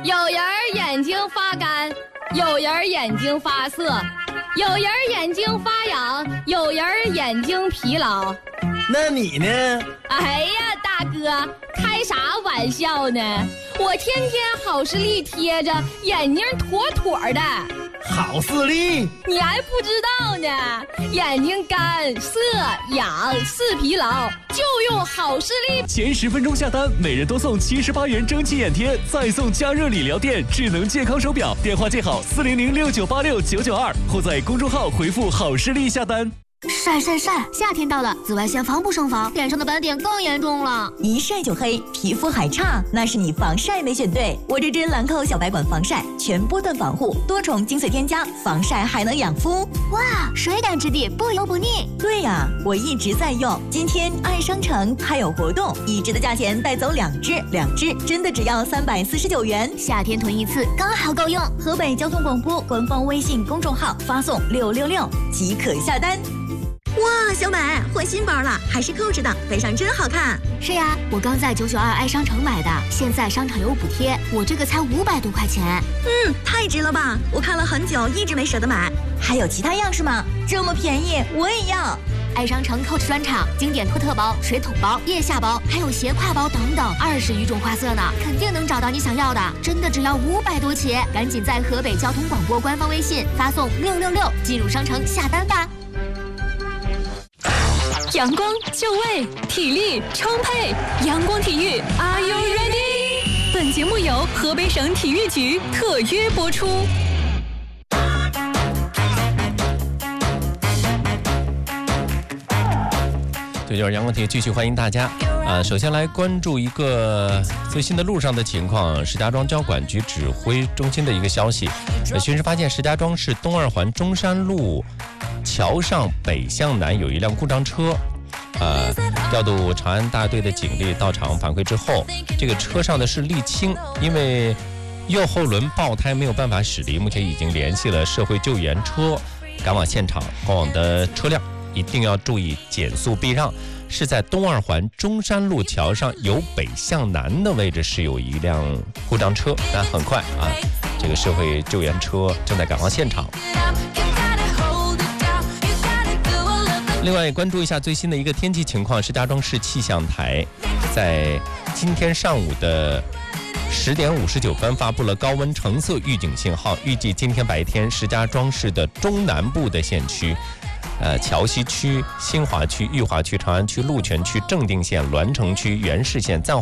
有人眼睛发干，有人眼睛发涩，有人眼睛发痒，有人眼睛疲劳。 那你呢？ 哎呀，大哥，开啥玩笑呢？我天天好视力贴着，眼睛妥妥的。 好视力？ 你还不知道呢，眼睛干涩痒视疲劳，就用好视力。 前10分钟下单，每人多送78元蒸汽眼贴，再送加热理疗垫智能健康手表。电话记好40069869992，或在公众号回复好视力下单。 晒晒晒！夏天到了，紫外线防不胜防，脸上的斑点更严重了。 一晒就黑，皮肤还差，那是你防晒没选对。我这支兰蔻小白管防晒，全波段防护，多重精粹添加，防晒还能养肤。 哇，水感质地，不油不腻。 对呀，我一直在用。今天爱商城还有活动，1支的价钱带走2支真的只要349元。 夏天囤一次刚好够用。 河北交通广播官方微信公众号发送666即可下单。哇，小美换新包了，还是扣着的，背上真好看。 是呀，我刚在992爱商城买的，现在商场有补贴，我这个才500多块钱。 太值了吧！我看了很久，一直没舍得买。还有其他样式吗？这么便宜，我也要。 爱商城 Coach 专场经典托特包、水桶包、腋下包，还有斜挎包等等，20余种花色呢，肯定能找到你想要的。真的只要500多起，赶紧在河北交通广播官方微信发送666进入商城下单吧。 阳光就位，体力充沛，阳光体育 ，Are you ready？ 本节目由河北省体育局特约播出。 这就是阳光体育，继续欢迎大家。首先来关注一个最新的路上的情况，石家庄交管局指挥中心的一个消息。巡视发现，石家庄市东二环中山路桥上北向南有一辆故障车，调度长安大队的警力到场反馈之后，这个车上的是沥青，因为右后轮爆胎没有办法驶离，目前已经联系了社会救援车赶往现场，过往的车辆一定要注意减速避让。是在东二环中山路桥上由北向南的位置是有一辆故障车，但很快这个社会救援车正在赶往现场。另外关注一下最新的一个天气情况，石家庄市气象台在今天上午的10点59分发布了高温橙色预警信号，预计今天白天石家庄市的中南部的县区桥西区、新华区、裕华区、长安区、鹿泉区、正定县、栾城区、元氏县、赞